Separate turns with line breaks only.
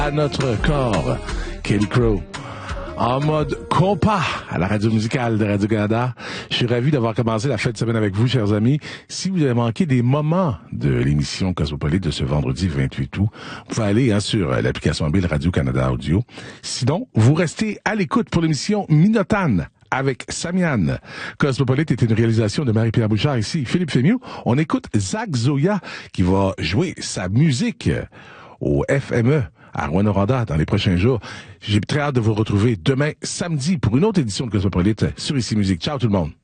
À notre corps, Kelly Crow. En mode compas à la radio musicale de Radio-Canada. Je suis ravi d'avoir commencé la fête de semaine avec vous, chers amis. Si vous avez manqué des moments de l'émission Cosmopolite de ce vendredi 28 août, vous pouvez aller sur l'application mobile Radio-Canada Audio. Sinon, vous restez à l'écoute pour l'émission Minotane avec Samian. Cosmopolite est une réalisation de Marie-Pierre Bouchard ici. Philippe Fémieux. On écoute Zach Zoya qui va jouer sa musique au FME à Rouyn-Noranda dans les prochains jours. J'ai très hâte de vous retrouver demain samedi pour une autre édition de Cosmopolite sur Ici Musique. Ciao tout le monde.